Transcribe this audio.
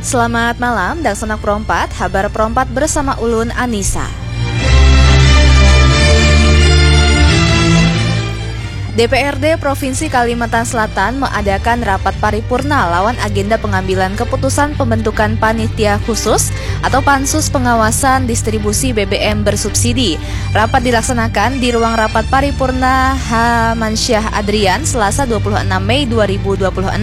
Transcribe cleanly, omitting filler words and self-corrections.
Selamat malam, Daksanak Perompat, Habar Perompat bersama Ulun Anissa. DPRD Provinsi Kalimantan Selatan mengadakan rapat paripurna lawan agenda pengambilan keputusan pembentukan panitia khusus atau pansus pengawasan distribusi BBM bersubsidi. Rapat dilaksanakan di ruang rapat paripurna H. Mansyah Adrian Selasa 26 Mei 2026.